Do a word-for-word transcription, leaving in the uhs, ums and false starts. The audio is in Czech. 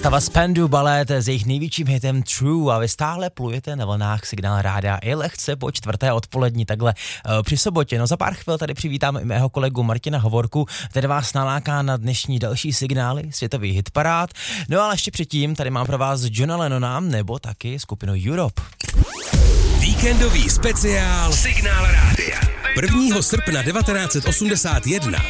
Sestava Spandau Ballet s jejich největším hitem True a vy stále plujete na vlnách Signál rádia i lehce po čtvrté odpolední takhle uh, při sobotě. No za pár chvil tady přivítám i mého kolegu Martina Hovorku, který vás naláká na dnešní další signály světový hitparád. No ale ještě předtím tady mám pro vás Johna Lennona nebo taky skupinu Europe. Víkendový speciál Signál rádia. prvního srpna devatenáct set osmdesát jedna